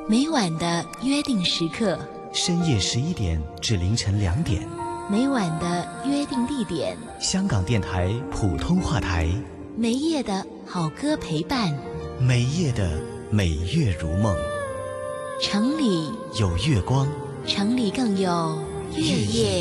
每晚的约定时刻， 深夜11点至凌晨2点， 每晚的约定地点， 香港电台普通话台， 每夜的好歌陪伴， 每夜的美月如梦。 城里有月光， 城里更有月夜